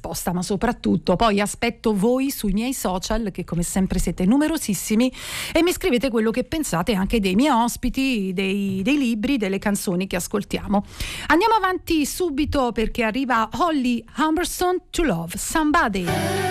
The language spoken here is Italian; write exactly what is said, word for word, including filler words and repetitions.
risposta, ma soprattutto poi aspetto voi sui miei social, che come sempre siete numerosissimi, e mi scrivete quello che pensate anche dei miei ospiti, dei, dei libri, delle canzoni che ascoltiamo. Andiamo avanti subito perché arriva Holly Humberstone, To Love Somebody.